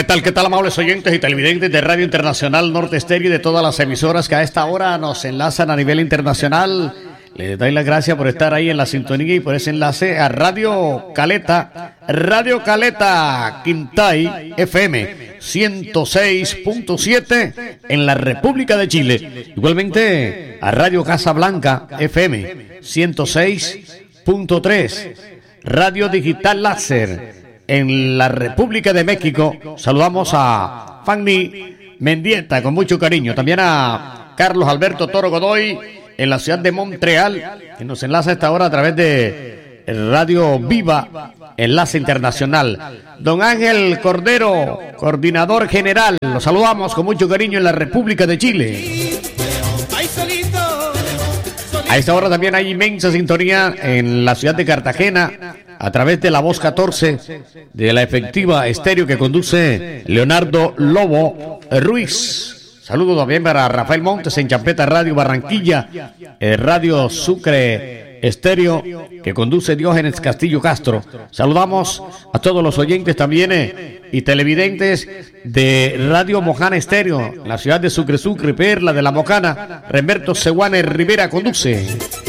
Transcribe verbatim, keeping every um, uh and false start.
¿Qué tal, qué tal, amables oyentes y televidentes de Radio Internacional Norte Estéreo y de todas las emisoras que a esta hora nos enlazan a nivel internacional? Les doy las gracias por estar ahí en la sintonía y por ese enlace a Radio Caleta, Radio Caleta Quintay F M ciento seis punto siete en la República de Chile. Igualmente a Radio Casablanca F M ciento seis punto tres, Radio Digital Láser en la República de México. Saludamos a Fanny Mendieta con mucho cariño. También a Carlos Alberto Toro Godoy en la ciudad de Montreal, que nos enlaza a esta hora a través de Radio Viva, enlace internacional. Don Ángel Cordero, coordinador general, los saludamos con mucho cariño en la República de Chile. A esta hora también hay inmensa sintonía en la ciudad de Cartagena a través de la voz catorce de la efectiva estéreo que conduce Leonardo Lobo Ruiz. Saludos también para Rafael Montes en Champeta Radio Barranquilla, eh, Radio Sucre Estéreo que conduce Diógenes Castillo Castro. Saludamos a todos los oyentes también eh, y televidentes de Radio Mojana Estéreo, la ciudad de Sucre Sucre, Perla de la Mojana. Remberto Seguane Rivera conduce.